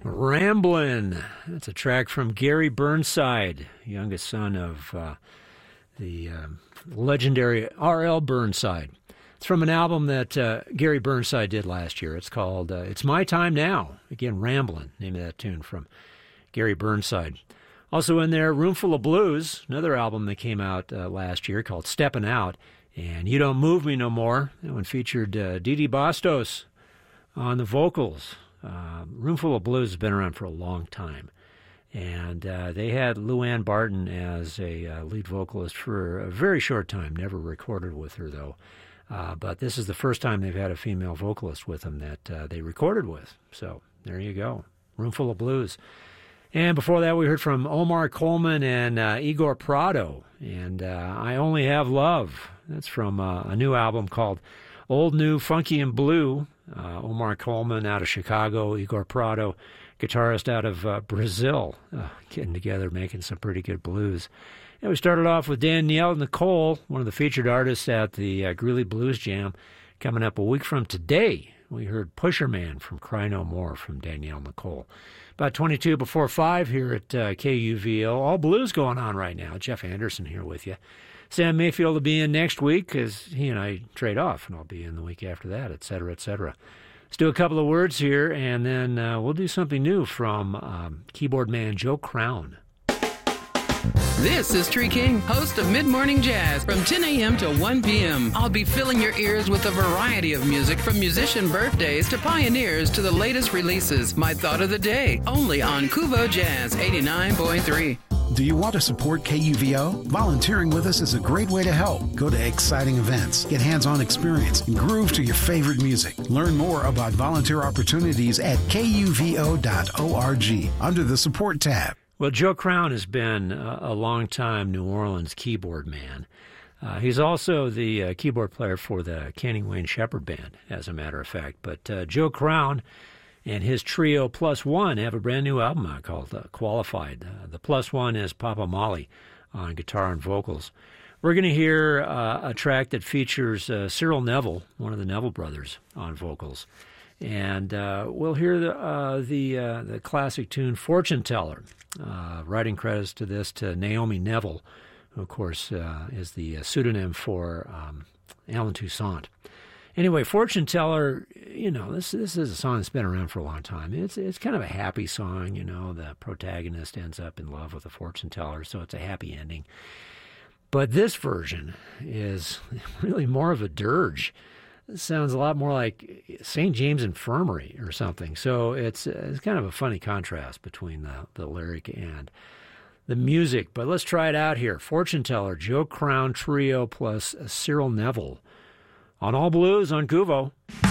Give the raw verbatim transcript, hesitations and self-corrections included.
Ramblin'. That's a track from Gary Burnside, youngest son of uh, the um, legendary R L Burnside. It's from an album that uh, Gary Burnside did last year. It's called uh, It's My Time Now. Again, Ramblin', name of that tune from Gary Burnside. Also in there, Roomful of Blues, another album that came out uh, last year called Steppin' Out. And You Don't Move Me No More. That one featured uh, Didi Bastos on the vocals. Uh, Roomful of Blues has been around for a long time. And uh, they had Luann Barton as a uh, lead vocalist for a very short time. Never recorded with her, though. Uh, but this is the first time they've had a female vocalist with them that uh, they recorded with. So there you go. Roomful of Blues. And before that, we heard from Omar Coleman and uh, Igor Prado. And uh, I Only Have Love. That's from uh, a new album called Old, New, Funky, and Blue. Uh, Omar Coleman out of Chicago, Igor Prado, guitarist out of uh, Brazil, uh, getting together, making some pretty good blues. And we started off with Danielle Nicole, one of the featured artists at the uh, Greeley Blues Jam. Coming up a week from today, we heard Pusher Man from Cry No More from Danielle Nicole. About twenty-two before five here at uh, K U V O. All blues going on right now. Jeff Anderson here with you. Sam Mayfield will be in next week because he and I trade off, and I'll be in the week after that, et cetera, et cetera. Let's do a couple of words here, and then uh, we'll do something new from um, keyboard man Joe Crown. This is Tree King, host of Mid Morning Jazz from ten a.m. to one p.m. I'll be filling your ears with a variety of music from musician birthdays to pioneers to the latest releases. My thought of the day, only on Kuvo Jazz eighty-nine point three. Do you want to support K U V O? Volunteering with us is a great way to help. Go to exciting events, get hands-on experience, and groove to your favorite music. Learn more about volunteer opportunities at K U V O dot org under the Support tab. Well, Joe Crown has been a, a long-time New Orleans keyboard man. Uh, he's also the uh, keyboard player for the Candy Wayne Shepherd Band, as a matter of fact. But uh, Joe Crown and his trio Plus One have a brand new album out called uh, Qualified. Uh, the Plus One is Papa Molly on guitar and vocals. We're going to hear uh, a track that features uh, Cyril Neville, one of the Neville brothers, on vocals. And uh, we'll hear the uh, the, uh, the classic tune Fortune Teller. Uh, writing credits to this to Naomi Neville, who, of course, uh, is the uh, pseudonym for um, Alan Toussaint. Anyway, Fortune Teller, you know, this this is a song that's been around for a long time. It's it's kind of a happy song, you know. The protagonist ends up in love with a fortune teller, so it's a happy ending. But this version is really more of a dirge. It sounds a lot more like Saint James Infirmary or something. So it's it's kind of a funny contrast between the, the lyric and the music. But let's try it out here. Fortune Teller, Joe Crown Trio plus Cyril Neville on All Blues on Kuvo.